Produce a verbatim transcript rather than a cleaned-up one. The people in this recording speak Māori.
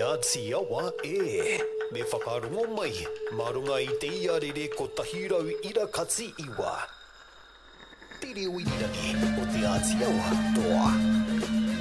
Aotearoa e me whakarongo mai marunga I te iarere ko tahirau irakati iwa. Te reo irirani o te Aotearoa toa.